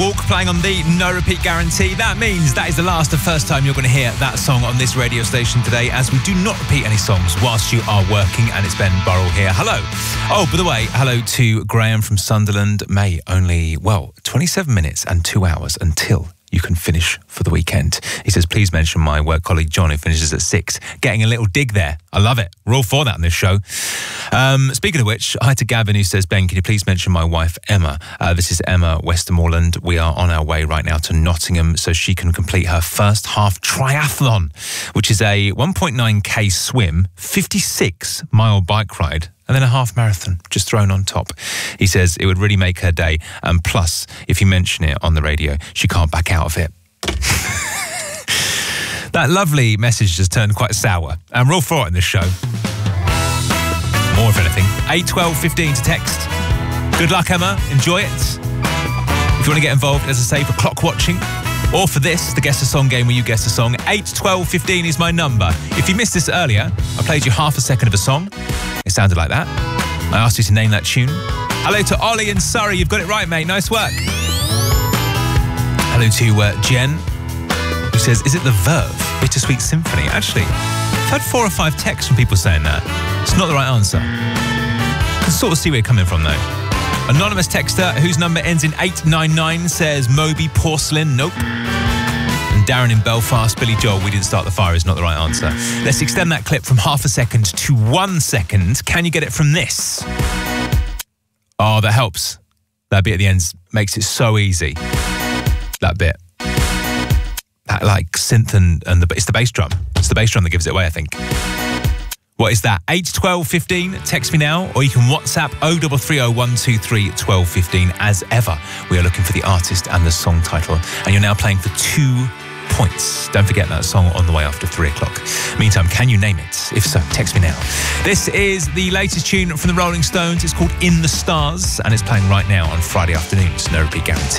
Walk playing on the no repeat guarantee. That means that is the last and first time you're going to hear that song on this radio station today, as we do not repeat any songs whilst you are working. And it's Ben Burrell here. Hello. Oh, by the way, hello to Graham from Sunderland. Mate, only, 27 minutes and 2 hours until you can finish for the weekend. He says, please mention my work colleague John, who finishes at 6. Getting a little dig there. I love it. We're all for that on this show. Speaking of which, hi to Gavin, who says, Ben, can you please mention my wife, Emma? This is Emma Westermoreland. We are on our way right now to Nottingham so she can complete her first half triathlon, which is a 1.9k swim, 56-mile bike ride, and then a half marathon just thrown on top. He says it would really make her day. And plus, if you mention it on the radio, she can't back out of it. That lovely message just turned quite sour. And we're all for it in this show. More of anything. 8, 12, 15 to text. Good luck, Emma. Enjoy it. If you want to get involved, as I say, for clock watching, or for this, the Guess a Song game where you guess a song, 8, 12, 15 is my number. If you missed this earlier, I played you half a second of a song. It sounded like that. I asked you to name that tune. Hello to Ollie in Surrey. You've got it right, mate. Nice work. Hello to Jen, who says, is it the Verve Bittersweet Symphony? Actually, I've had 4 or 5 texts from people saying that. It's not the right answer. I can sort of see where you're coming from, though. Anonymous texter whose number ends in 899 says Moby Porcelain, nope. And Darren in Belfast, Billy Joel, we didn't start the fire is not the right answer. Let's extend that clip from half a second to 1 second. Can you get it from this? Oh, that helps. That bit at the end makes it so easy. That bit. That like synth and it's the bass drum. It's the bass drum that gives it away, I think. What is that? 8, 12, 15. Text me now, or you can WhatsApp 0330 123 1215. As ever, we are looking for the artist and the song title, and you're now playing for 2 points. Don't forget that song on the way after 3 o'clock. Meantime, can you name it? If so, text me now. This is the latest tune from the Rolling Stones. It's called In the Stars, and it's playing right now on Friday afternoons. No repeat guarantee.